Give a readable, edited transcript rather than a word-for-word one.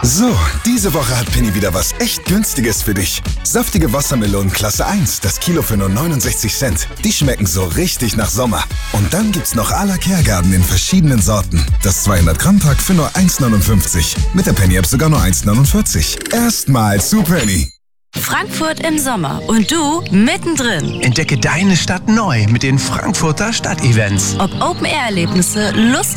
So, diese Woche hat Penny wieder was echt Günstiges für dich. Saftige Wassermelonen Klasse 1, das Kilo für nur 69 Cent. Die schmecken so richtig nach Sommer. Und dann gibt's noch à la Kehrgarten in verschiedenen Sorten. Das 200-Gramm-Pack für nur 1,59. Mit der Penny-App sogar nur 1,49. Erstmal zu Penny. Frankfurt im Sommer und du mittendrin. Entdecke deine Stadt neu mit den Frankfurter Stadtevents. Ob Open-Air-Erlebnisse, Lust